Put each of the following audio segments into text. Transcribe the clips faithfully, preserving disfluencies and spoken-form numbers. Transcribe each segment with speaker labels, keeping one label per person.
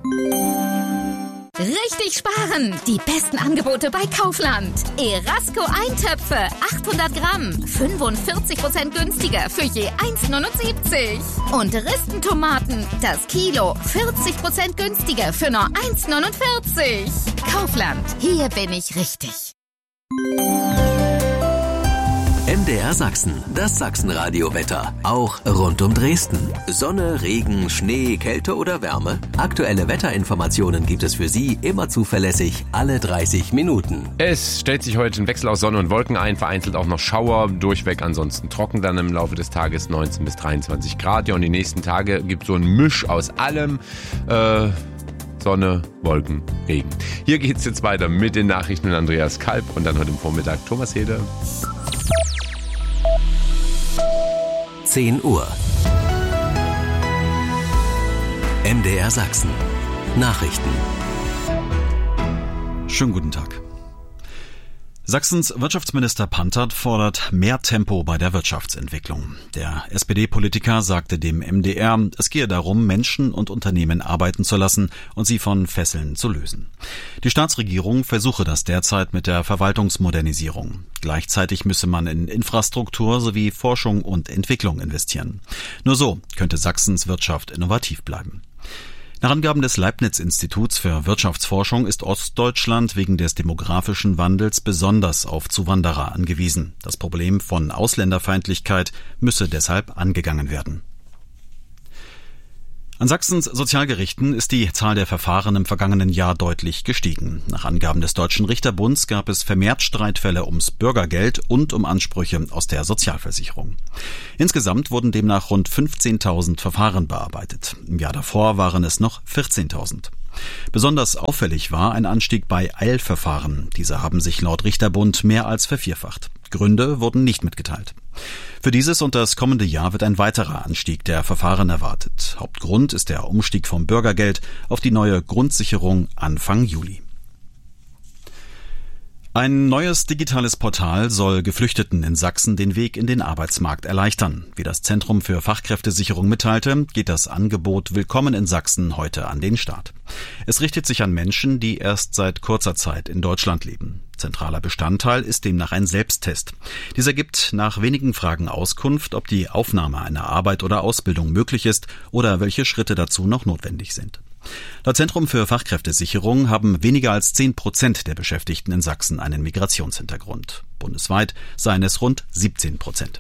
Speaker 1: Richtig sparen! Die besten Angebote bei Kaufland. Erasco Eintöpfe, achthundert Gramm, fünfundvierzig Prozent günstiger für je eins neunundsiebzig. Und Ristentomaten, das Kilo, vierzig Prozent günstiger für nur eins neunundvierzig. Kaufland, hier bin ich richtig.
Speaker 2: M D R Sachsen, das Sachsenradio-Wetter. Auch rund um Dresden. Sonne, Regen, Schnee, Kälte oder Wärme. Aktuelle Wetterinformationen gibt es für Sie immer zuverlässig alle dreißig Minuten.
Speaker 3: Es stellt sich heute ein Wechsel aus Sonne und Wolken ein, vereinzelt auch noch Schauer, durchweg ansonsten trocken dann im Laufe des Tages neunzehn bis dreiundzwanzig Grad. Ja, und die nächsten Tage gibt es so ein Misch aus allem. Äh... Sonne, Wolken, Regen. Hier geht's jetzt weiter mit den Nachrichten mit Andreas Kalb und dann heute im Vormittag Thomas Hede.
Speaker 2: zehn Uhr. M D R Sachsen. Nachrichten.
Speaker 4: Schönen guten Tag. Sachsens Wirtschaftsminister Pantert fordert mehr Tempo bei der Wirtschaftsentwicklung. Der S P D-Politiker sagte dem M D R, es gehe darum, Menschen und Unternehmen arbeiten zu lassen und sie von Fesseln zu lösen. Die Staatsregierung versuche das derzeit mit der Verwaltungsmodernisierung. Gleichzeitig müsse man in Infrastruktur sowie Forschung und Entwicklung investieren. Nur so könnte Sachsens Wirtschaft innovativ bleiben. Nach Angaben des Leibniz-Instituts für Wirtschaftsforschung ist Ostdeutschland wegen des demografischen Wandels besonders auf Zuwanderer angewiesen. Das Problem von Ausländerfeindlichkeit müsse deshalb angegangen werden. An Sachsens Sozialgerichten ist die Zahl der Verfahren im vergangenen Jahr deutlich gestiegen. Nach Angaben des Deutschen Richterbunds gab es vermehrt Streitfälle ums Bürgergeld und um Ansprüche aus der Sozialversicherung. Insgesamt wurden demnach rund fünfzehntausend Verfahren bearbeitet. Im Jahr davor waren es noch vierzehntausend. Besonders auffällig war ein Anstieg bei Eilverfahren. Diese haben sich laut Richterbund mehr als vervierfacht. Gründe wurden nicht mitgeteilt. Für dieses und das kommende Jahr wird ein weiterer Anstieg der Verfahren erwartet. Hauptgrund ist der Umstieg vom Bürgergeld auf die neue Grundsicherung Anfang Juli. Ein neues digitales Portal soll Geflüchteten in Sachsen den Weg in den Arbeitsmarkt erleichtern. Wie das Zentrum für Fachkräftesicherung mitteilte, geht das Angebot Willkommen in Sachsen heute an den Start. Es richtet sich an Menschen, die erst seit kurzer Zeit in Deutschland leben. Zentraler Bestandteil ist demnach ein Selbsttest. Dieser gibt nach wenigen Fragen Auskunft, ob die Aufnahme einer Arbeit oder Ausbildung möglich ist oder welche Schritte dazu noch notwendig sind. Laut Zentrum für Fachkräftesicherung haben weniger als zehn Prozent der Beschäftigten in Sachsen einen Migrationshintergrund. Bundesweit seien es rund siebzehn Prozent.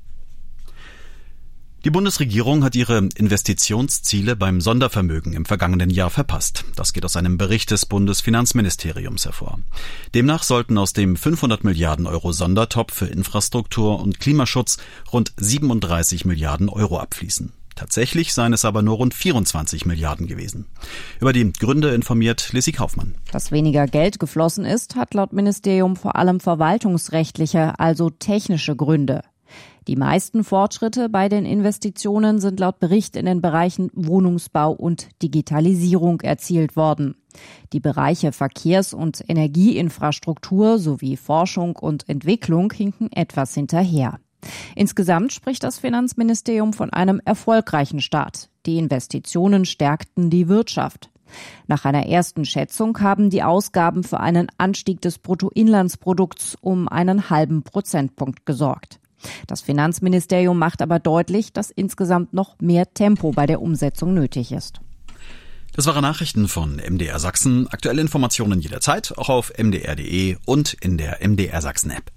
Speaker 4: Die Bundesregierung hat ihre Investitionsziele beim Sondervermögen im vergangenen Jahr verpasst. Das geht aus einem Bericht des Bundesfinanzministeriums hervor. Demnach sollten aus dem fünfhundert Milliarden Euro Sondertopf für Infrastruktur und Klimaschutz rund siebenunddreißig Milliarden Euro abfließen. Tatsächlich seien es aber nur rund vierundzwanzig Milliarden gewesen. Über die Gründe informiert Lissy Kaufmann.
Speaker 5: Dass weniger Geld geflossen ist, hat laut Ministerium vor allem verwaltungsrechtliche, also technische Gründe. Die meisten Fortschritte bei den Investitionen sind laut Bericht in den Bereichen Wohnungsbau und Digitalisierung erzielt worden. Die Bereiche Verkehrs- und Energieinfrastruktur sowie Forschung und Entwicklung hinken etwas hinterher. Insgesamt spricht das Finanzministerium von einem erfolgreichen Start. Die Investitionen stärkten die Wirtschaft. Nach einer ersten Schätzung haben die Ausgaben für einen Anstieg des Bruttoinlandsprodukts um einen halben Prozentpunkt gesorgt. Das Finanzministerium macht aber deutlich, dass insgesamt noch mehr Tempo bei der Umsetzung nötig ist.
Speaker 4: Das waren Nachrichten von M D R Sachsen. Aktuelle Informationen jederzeit, auch auf m d r punkt d e und in der M D R Sachsen App.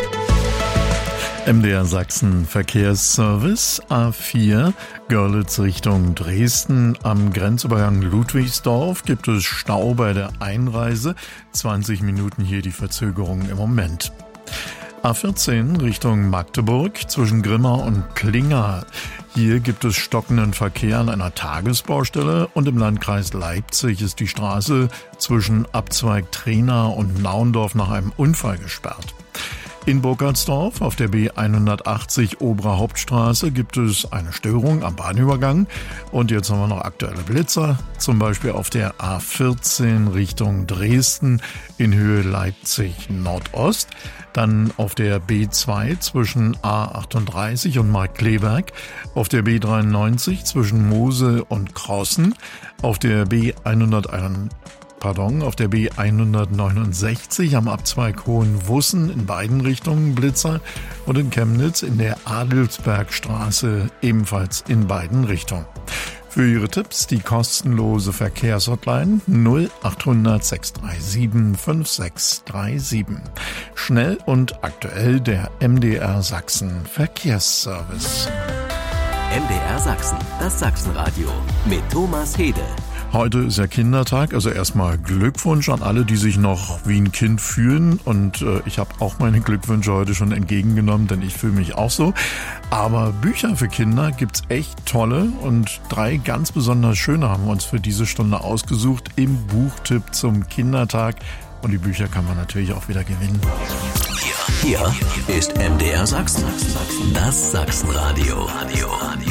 Speaker 6: M D R Sachsen Verkehrsservice A vier Görlitz Richtung Dresden. Am Grenzübergang Ludwigsdorf gibt es Stau bei der Einreise. zwanzig Minuten hier die Verzögerung im Moment. A vierzehn Richtung Magdeburg zwischen Grimma und Klinga. Hier gibt es stockenden Verkehr an einer Tagesbaustelle und im Landkreis Leipzig ist die Straße zwischen Abzweig Trena und Naundorf nach einem Unfall gesperrt. In Burkhardsdorf auf der B hundertachtzig Obere Hauptstraße gibt es eine Störung am Bahnübergang. Und jetzt haben wir noch aktuelle Blitzer, zum Beispiel auf der A vierzehn Richtung Dresden in Höhe Leipzig Nordost. Dann auf der B zwei zwischen A achtunddreißig und Markkleeberg, auf der B dreiundneunzig zwischen Mosel und Crossen, auf der B hunderteins Pardon, auf der B hundertneunundsechzig am Abzweig Hohenwussen in beiden Richtungen Blitzer und in Chemnitz in der Adelsbergstraße ebenfalls in beiden Richtungen. Für Ihre Tipps die kostenlose Verkehrshotline null achthundert sechs drei sieben fünf sechs drei sieben. Schnell und aktuell der M D R Sachsen Verkehrsservice.
Speaker 2: M D R Sachsen, das Sachsenradio mit Thomas Hede.
Speaker 6: Heute ist ja Kindertag, also erstmal Glückwunsch an alle, die sich noch wie ein Kind fühlen. Und äh, ich habe auch meine Glückwünsche heute schon entgegengenommen, denn ich fühle mich auch so. Aber Bücher für Kinder gibt's echt tolle und drei ganz besonders schöne haben wir uns für diese Stunde ausgesucht im Buchtipp zum Kindertag. Und die Bücher kann man natürlich auch wieder gewinnen.
Speaker 2: Hier, hier ist M D R Sachsen, das Sachsenradio. Radio.